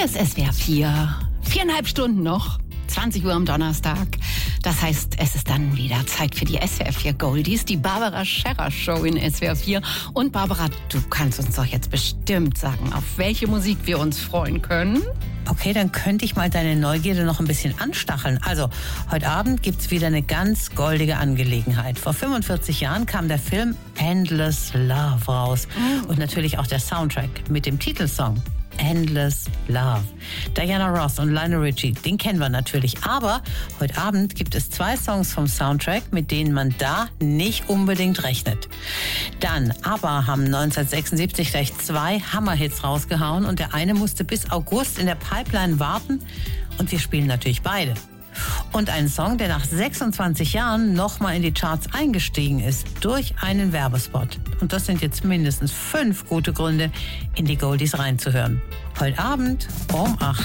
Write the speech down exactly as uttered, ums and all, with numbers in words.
Hier ist S W R vier. Viereinhalb Stunden noch. zwanzig Uhr am Donnerstag. Das heißt, es ist dann wieder Zeit für die S W R vier Goldies, die Barbara Scherrer Show in S W R vier. Und Barbara, du kannst uns doch jetzt bestimmt sagen, auf welche Musik wir uns freuen können. Okay, dann könnte ich mal deine Neugierde noch ein bisschen anstacheln. Also, heute Abend gibt's wieder eine ganz goldige Angelegenheit. Vor fünfundvierzig Jahren kam der Film Endless Love raus. Oh. Und natürlich auch der Soundtrack mit dem Titelsong Endless Love. Diana Ross und Lionel Richie, den kennen wir natürlich. Aber heute Abend gibt es zwei Songs vom Soundtrack, mit denen man da nicht unbedingt rechnet. Dann, ABBA haben neunzehnhundertsechsundsiebzig gleich zwei Hammerhits rausgehauen und der eine musste bis August in der Pipeline warten und wir spielen natürlich beide. Und einen Song, der nach sechsundzwanzig Jahren nochmal in die Charts eingestiegen ist, durch einen Werbespot. Und das sind jetzt mindestens fünf gute Gründe, in die Goldies reinzuhören. Heute Abend um acht.